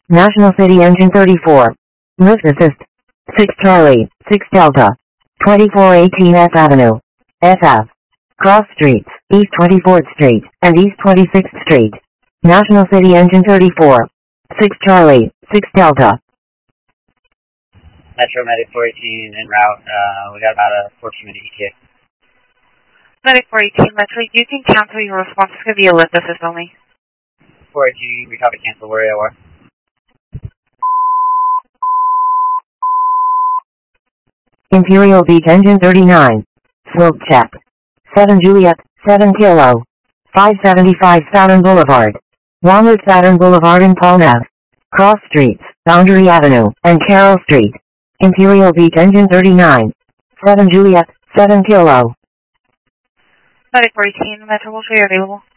National City Engine 34. Lift assist. 6 Charlie, 6 Delta. 2418 F Avenue. SF. Cross Streets, East 24th Street, and East 26th Street. National City Engine 34. 6 Charlie, 6 Delta. Metro Medic 418 en route. We got about a 14-minute ETA. Medic 418, Metro, you can cancel your response. It's going to be a lift assist only. 418, we copy cancel. Where you are. Imperial Beach Engine 39. Smoke check. 7 Juliet, 7 Kilo. 575 Saturn Boulevard. Walnut Saturn Boulevard in Palm Ave. Cross Streets, Boundary Avenue, and Carroll Street. Imperial Beach Engine 39. 7 Juliet, 7 Kilo. Medic 418, Metro, will show you available.